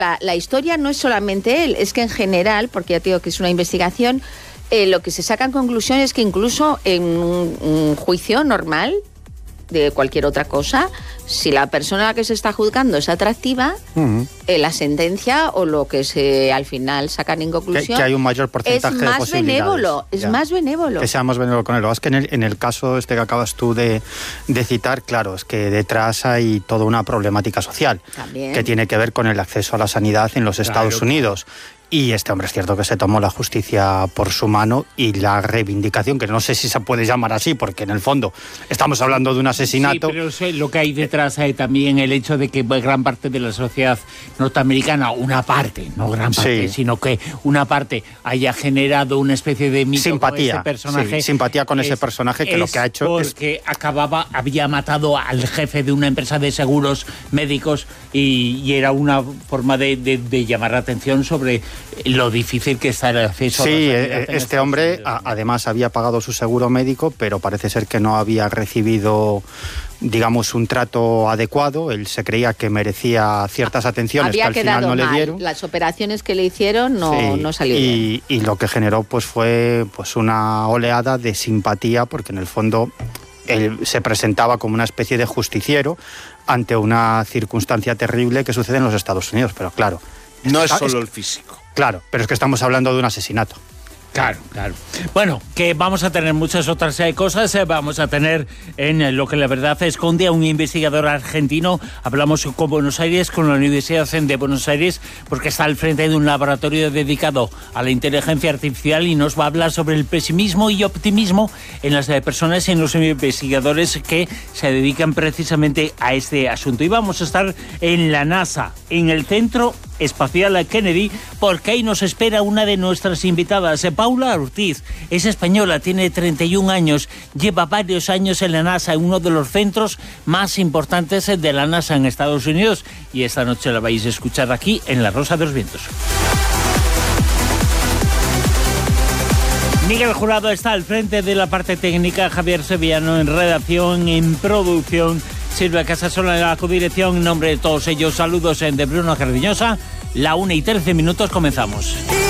La historia no es solamente él, es que en general, porque ya te digo que es una investigación, lo que se saca en conclusión es que incluso en un juicio normal de cualquier otra cosa, si la persona a la que se está juzgando es atractiva, la sentencia o lo que se al final sacan en conclusión que hay un mayor porcentaje de posibilidades. Es más benévolo. Que sea más benévolo con él. Es que en el caso este que acabas tú de citar, claro, es que detrás hay toda una problemática social también, que tiene que ver con el acceso a la sanidad en los Estados Unidos. Y este hombre es cierto que se tomó la justicia por su mano y la reivindicación, que no sé si se puede llamar así, porque en el fondo estamos hablando de un asesinato. Sí, pero lo que hay detrás hay también el hecho de que gran parte de la sociedad norteamericana, una parte, no gran parte, sino que una parte haya generado una especie de mito simpatía, con ese personaje. Sí, simpatía con ese personaje que lo que ha hecho porque había matado al jefe de una empresa de seguros médicos y era una forma de llamar la atención sobre lo difícil que está el acceso a la sanidad. Sí, este hombre además había pagado su seguro médico, pero parece ser que no había recibido, digamos, un trato adecuado. Él se creía que merecía ciertas atenciones que al final no le dieron. Las operaciones que le hicieron no salieron bien. Y lo que generó fue una oleada de simpatía, porque en el fondo él se presentaba como una especie de justiciero ante una circunstancia terrible que sucede en los Estados Unidos. Pero claro, no es solo el físico. Claro, pero es que estamos hablando de un asesinato. Claro. Bueno, que vamos a tener muchas otras cosas. Vamos a tener en Lo que la verdad esconde a un investigador argentino. Hablamos con Buenos Aires, con la Universidad de Buenos Aires, porque está al frente de un laboratorio dedicado a la inteligencia artificial y nos va a hablar sobre el pesimismo y optimismo en las personas y en los investigadores que se dedican precisamente a este asunto. Y vamos a estar en la NASA, en el Centro Espacial Kennedy, porque ahí nos espera una de nuestras invitadas, Paula Ortiz. Es española, tiene 31 años, lleva varios años en la NASA, en uno de los centros más importantes de la NASA en Estados Unidos, y esta noche la vais a escuchar aquí en La Rosa de los Vientos. Miguel Jurado está al frente de la parte técnica, Javier Sevillano en redacción, en producción, Silvia Casasola en la codirección. En nombre de todos ellos, saludos de Bruno Cardeñosa. 1:13, comenzamos.